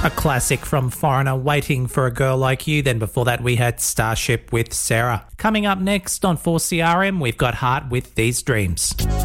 A classic from Foreigner, Waiting for a Girl Like You. Then before that, we had Starship with Sarah. Coming up next on 4CRM, we've got Heart with These Dreams.